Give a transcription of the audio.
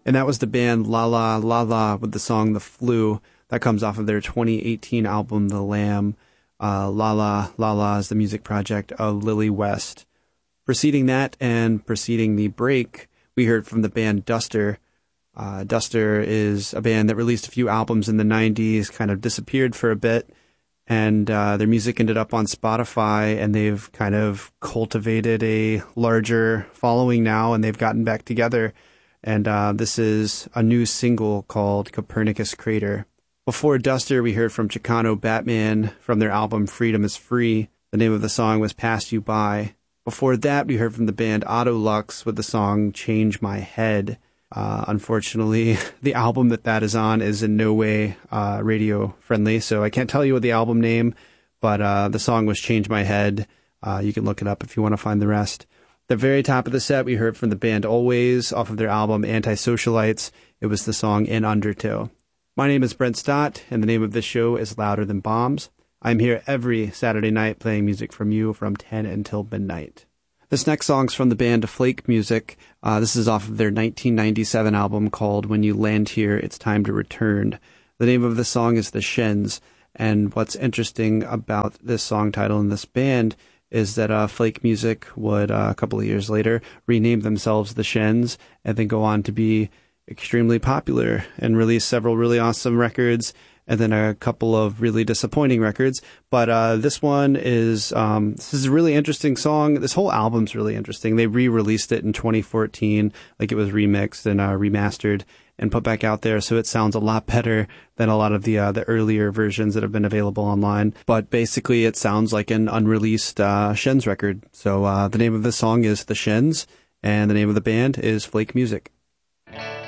And that was the band La La La La with the song The Flu. That comes off of their 2018 album, The Lamb. La La La La is the music project of Lily West. Preceding that and preceding the break, we heard from the band Duster. Duster is a band that released a few albums in the 90s, kind of disappeared for a bit, and their music ended up on Spotify, and they've kind of cultivated a larger following now, and they've gotten back together. And this is a new single called Copernicus Crater. Before Duster, we heard from Chicano Batman from their album Freedom is Free. The name of the song was Pass You By. Before that, we heard from the band Autolux with the song Change My Head. Unfortunately, the album that is on is in no way radio friendly, so I can't tell you what the album name, but the song was Change My Head. You can look it up if you want to find the rest. The very top of the set, we heard from the band Always off of their album Antisocialites. It was the song In Undertow. My name is Brent Stott, and the name of this show is Louder Than Bombs. I'm here every Saturday night playing music from you from 10 until midnight. This next song's from the band Flake Music. This is off of their 1997 album called When You Land Here, It's Time to Return. The name of the song is The Shins, and what's interesting about this song title and this band is that Flake Music would, a couple of years later, rename themselves The Shins and then go on to be extremely popular and release several really awesome records and then a couple of really disappointing records. But this one is, this is a really interesting song. This whole album's really interesting. They re-released it in 2014, like it was remixed and remastered and put back out there, so it sounds a lot better than a lot of the earlier versions that have been available online. But basically, it sounds like an unreleased Shins record. So the name of this song is The Shins, and the name of the band is Flake Music.